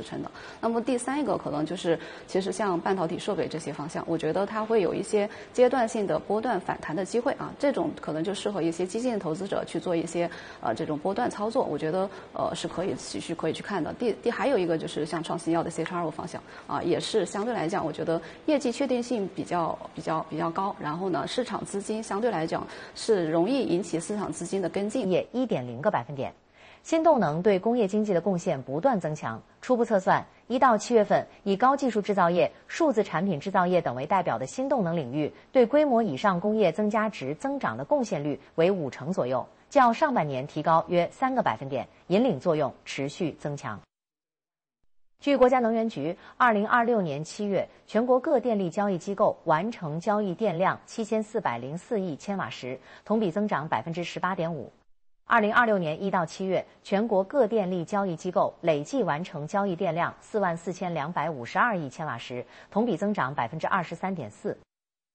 成的。那么第三一个可能就是其实像半导体设备这些方向，我觉得它会有一些阶段性的波段反弹的机会啊，这种可能就适合一些基金投资者去做一些这种波段操作，我觉得是可以继续可以去看的。还有一个就是像创新药的 CHRO 方向啊，也是相对来讲，我觉得业绩确定性比较高，然后呢，市场资金相对来讲是容易引起市场资金的跟进， 也1.0个百分点。新动能对工业经济的贡献不断增强。初步测算，1到7月份，以高技术制造业、数字产品制造业等为代表的新动能领域，对规模以上工业增加值增长的贡献率为50%左右，较上半年提高约3个百分点，引领作用持续增强。据国家能源局，2026年7月，全国各电力交易机构完成交易电量7404亿千瓦时，同比增长18.5%。2026年1到7月，全国各电力交易机构累计完成交易电量44252亿千瓦时，同比增长23.4%。